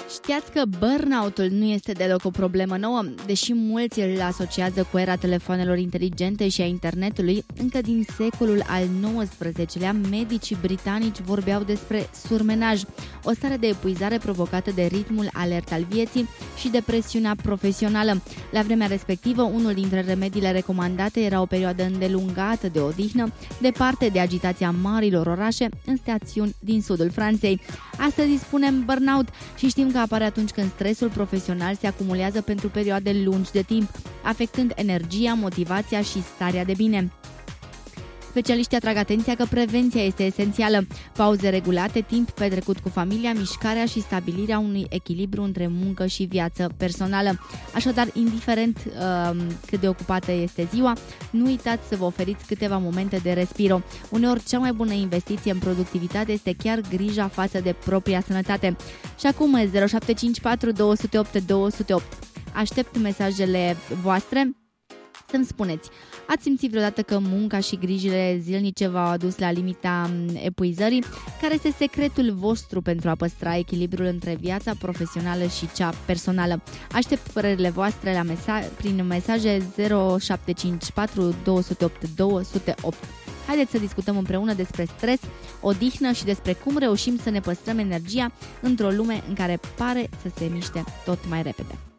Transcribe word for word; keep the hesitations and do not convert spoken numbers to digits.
Știați că burnout-ul nu este deloc o problemă nouă, deși mulți îl asociază cu era telefoanelor inteligente și a internetului. Încă din secolul al nouăsprezecelea, medicii britanici vorbeau despre surmenaj, o stare de epuizare provocată de ritmul alert al vieții și de presiunea profesională. La vremea respectivă, unul dintre remediile recomandate era o perioadă îndelungată de odihnă, departe de agitația marilor orașe, în stațiuni din sudul Franței. Astăzi spunem burnout și știm că apare atunci când stresul profesional se acumulează pentru perioade lungi de timp, afectând energia, motivația și starea de bine. Specialiștii atrag atenția că prevenția este esențială. Pauze regulate, timp petrecut cu familia, mișcarea și stabilirea unui echilibru între muncă și viață personală. Așadar, indiferent uh, cât de ocupată este ziua, nu uitați să vă oferiți câteva momente de respiro. Uneori, cea mai bună investiție în productivitate este chiar grija față de propria sănătate. Și acum, zero șapte cinci patru doi zero opt doi zero opt. Aștept mesajele voastre. Să-mi spuneți, ați simțit vreodată că munca și grijile zilnice v-au adus la limita epuizării? Care este secretul vostru pentru a păstra echilibrul între viața profesională și cea personală? Aștept părerile voastre la mesa- prin mesaje zero șapte cinci patru doi zero opt doi zero opt. Haideți să discutăm împreună despre stres, odihnă și despre cum reușim să ne păstrăm energia într-o lume în care pare să se miște tot mai repede.